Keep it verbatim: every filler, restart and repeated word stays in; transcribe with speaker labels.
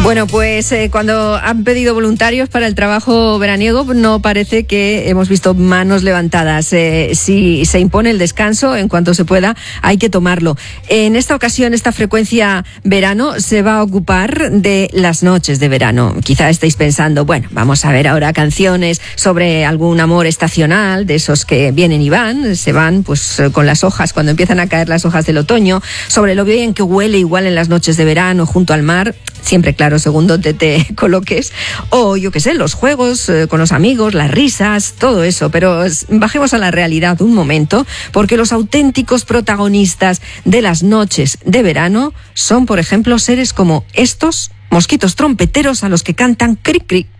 Speaker 1: Bueno, pues eh, cuando han pedido voluntarios para el trabajo veraniego, no parece que hemos visto manos levantadas. Eh, si se impone el descanso, en cuanto se pueda, hay que tomarlo. En esta ocasión, esta frecuencia verano se va a ocupar de las noches de verano. Quizá estéis pensando, bueno, vamos a ver ahora canciones sobre algún amor estacional, de esos que vienen y van, se van pues con las hojas, cuando empiezan a caer las hojas del otoño, sobre lo bien que huele igual en las noches de verano junto al mar, siempre claro, según donde te coloques, o yo qué sé, los juegos eh, con los amigos, las risas, todo eso. Pero bajemos a la realidad un momento, porque los auténticos protagonistas de las noches de verano son, por ejemplo, seres como estos mosquitos trompeteros a los que cantan cric cric.